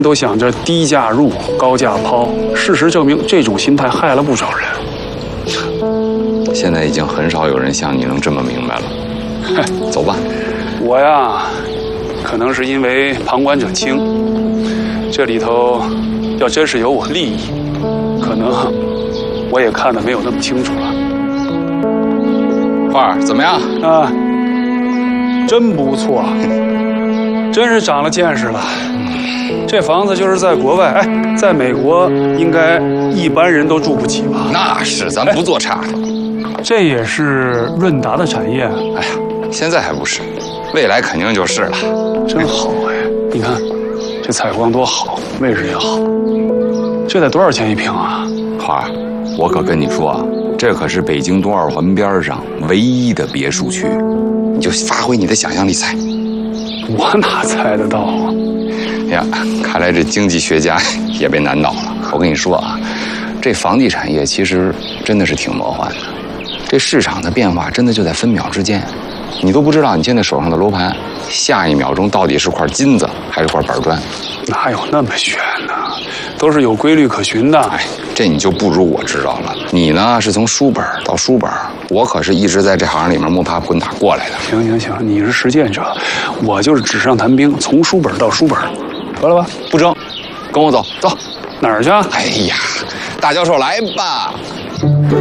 都想着低价入、高价抛。事实证明，这种心态害了不少人。 现在已经很少有人像你能这么明白了。走吧。 我呀，可能是因为旁观者清，这里头要真是有我利益，可能我也看得没有那么清楚了。 花儿怎么样？ 啊，真不错，真是长了见识了。这房子就是在国外，哎，在美国应该一般人都住不起吧？ 那是，咱不做差的。 这也是润达的产业。 哎呀，现在还不是，未来肯定就是了。 真好哎！你看，这采光多好，位置也好。这得多少钱一平啊？ 花儿，我可跟你说啊，这可是北京东二环边上唯一的别墅区，你就发挥你的想象力猜。 我哪猜得到啊？ 呀，看来这经济学家也被难倒了。我跟你说啊，这房地产业其实真的是挺魔幻的，这市场的变化真的就在分秒之间，你都不知道你现在手上的楼盘，下一秒钟到底是块金子还是块板砖。 哪有那么悬呢？都是有规律可循的。 哎，这你就不如我知道了。你呢是从书本到书本，我可是一直在这行里面摸爬滚打过来的。 行，你是实践者，我就是纸上谈兵，从书本到书本。得了吧， 不争，跟我走，走。 哪儿去？ 哎呀，大教授来吧。